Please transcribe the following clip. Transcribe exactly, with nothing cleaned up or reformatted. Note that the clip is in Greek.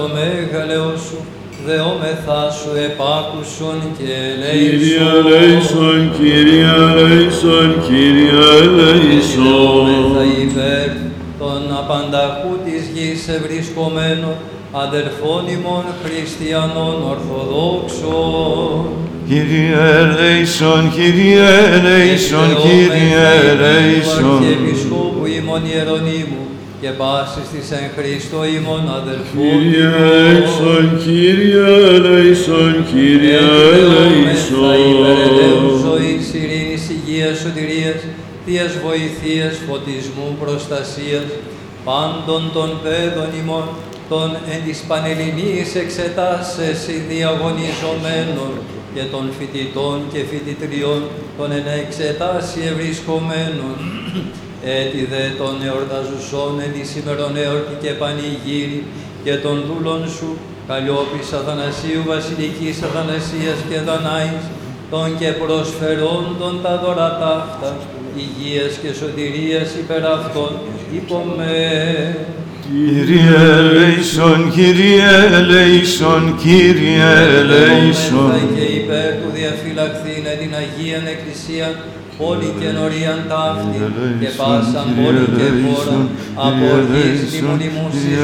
Το μέγαλεό σου, δεόμεθά σου επάκουσον και ελέησον. Κύριε ελέησον, Κύριε ελέησον, Κύριε ελέησον. Δεόμεθα υπέρ των απανταχού της γης ευρισκομένων αδελφών ημών χριστιανών Ορθοδόξων. Κύριε ελέησον, Κύριε ελέησον, Κύριε ελέησον. Και Επισκόπου ημών Ιερονύμου και πάσης της εν Χριστώ ημών αδελφών. Κύριε ελέησον, Κύριε ελέησον, Κύριε ελέησον. Υπερελέους ζωής, ειρήνης, υγείας, σωτηρίας, θείας βοηθείας, φωτισμού, προστασίας, πάντων των παιδών ημών, των εν της Πανελληνής εξετάσεως διαγωνιζομένων και των φοιτητών και φοιτητριών, των εν εξετάσει ευρισκομένων, έτι δε των εορταζουσών εν τη σήμερον εορτή και πανηγύρι και των δούλων σου, Καλλιόπης Αθανασίου, Βασιλικής Αθανασίας και Δανάης, των και προσφερόντων τα δωρατάφτα, υγείας και σωτηρίας υπερ αυτών, υπομέ. Κύριε ελέησον, Κύριε ελέησον, Κύριε ελέησον. Και υπέρ του διαφυλαχθήνε την Αγίαν Εκκλησίαν, πόλη και νωρίαν ταύτη, και πάσαν πόλη και χώρα, από ορκής λιμονιμούσης